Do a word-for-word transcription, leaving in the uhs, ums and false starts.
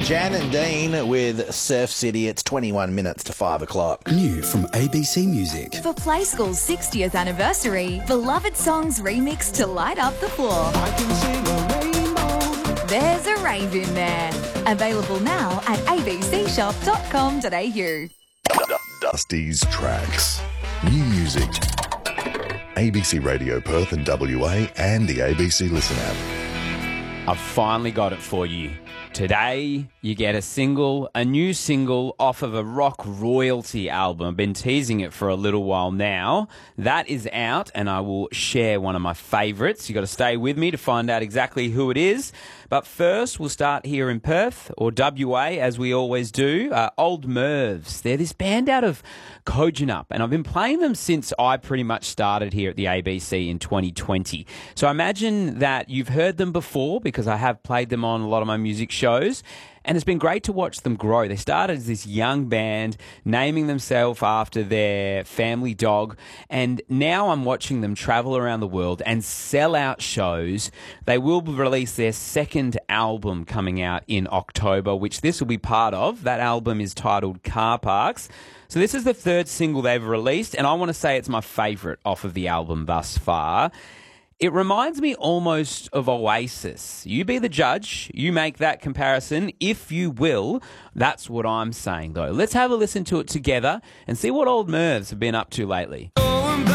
Jan and Dean with Surf City. It's twenty-one minutes to five o'clock. New from A B C Music. For Play School's sixtieth anniversary, beloved songs remixed to light up the floor. I can sing a rainbow. There's a rave in there. Available now at a b c shop dot com dot a u. Dusty's Tracks. New music. A B C Radio Perth and W A and the A B C Listen app. I've finally got it for you. Today, you get a single, a new single off of a rock royalty album. I've been teasing it for a little while now. That is out, and I will share one of my favourites. You've got to stay with me to find out exactly who it is. But first, we'll start here in Perth, or W A, as we always do. Uh, Old Mervs. They're this band out of Kojonup, and I've been playing them since I pretty much started here at the A B C in twenty twenty. So I imagine that you've heard them before, because I have played them on a lot of my music shows. And it's been great to watch them grow. They started as this young band, naming themselves after their family dog. And now I'm watching them travel around the world and sell out shows. They will release their second album coming out in October, which this will be part of. That album is titled Car Parks. So this is the third single they've released, and I want to say it's my favourite off of the album thus far. It reminds me almost of Oasis. You be the judge. You make that comparison, if you will. That's what I'm saying, though. Let's have a listen to it together and see what Old Mervs have been up to lately.